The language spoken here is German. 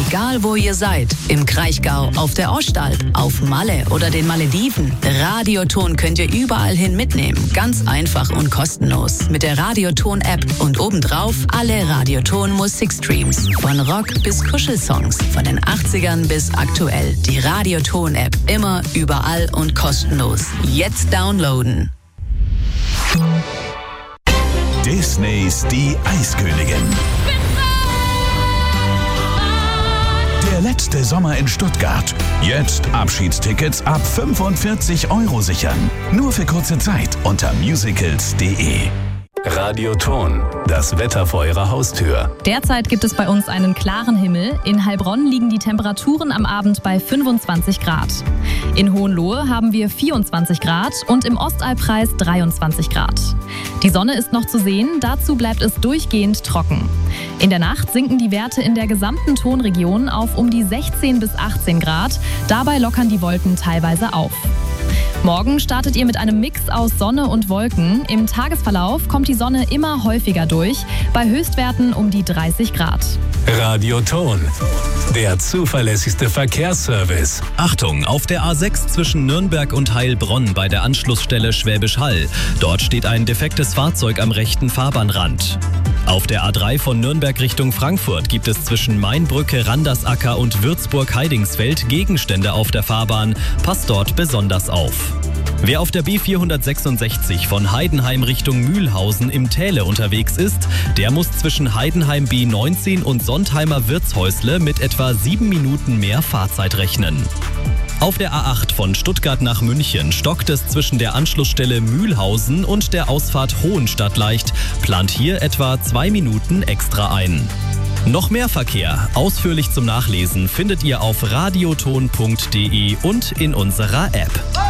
Egal wo ihr seid, im Kraichgau, auf der Ostalb, auf Malle oder den Malediven, Radioton könnt ihr überall hin mitnehmen. Ganz einfach und kostenlos. Mit der Radioton-App und obendrauf alle Radioton-Musikstreams. Von Rock bis Kuschelsongs, von den 80ern bis aktuell. Die Radioton-App. Immer, überall und kostenlos. Jetzt downloaden. Disneys Die Eiskönigin. Der letzte Sommer in Stuttgart. Jetzt Abschiedstickets ab 45 € sichern. Nur für kurze Zeit unter musicals.de. Radioton, das Wetter vor Ihrer Haustür. Derzeit gibt es bei uns einen klaren Himmel. In Heilbronn liegen die Temperaturen am Abend bei 25 Grad. In Hohenlohe haben wir 24 Grad und im Ostalbkreis 23 Grad. Die Sonne ist noch zu sehen, dazu bleibt es durchgehend trocken. In der Nacht sinken die Werte in der gesamten Tonregion auf um die 16 bis 18 Grad. Dabei lockern die Wolken teilweise auf. Morgen startet ihr mit einem Mix aus Sonne und Wolken. Im Tagesverlauf kommt die Sonne immer häufiger durch, bei Höchstwerten um die 30 Grad. Radioton, der zuverlässigste Verkehrsservice. Achtung, auf der A6 zwischen Nürnberg und Heilbronn bei der Anschlussstelle Schwäbisch Hall. Dort steht ein defektes Fahrzeug am rechten Fahrbahnrand. Auf der A3 von Nürnberg Richtung Frankfurt gibt es zwischen Mainbrücke, Randersacker und Würzburg-Heidingsfeld Gegenstände auf der Fahrbahn. Passt dort besonders auf. Wer auf der B466 von Heidenheim Richtung Mühlhausen im Täle unterwegs ist, der muss zwischen Heidenheim B19 und Sontheimer Wirtshäusle mit etwa 7 Minuten mehr Fahrzeit rechnen. Auf der A8 von Stuttgart nach München stockt es zwischen der Anschlussstelle Mühlhausen und der Ausfahrt Hohenstadt leicht. Plant hier etwa 2 Minuten extra ein. Noch mehr Verkehr, ausführlich zum Nachlesen, findet ihr auf radioton.de und in unserer App.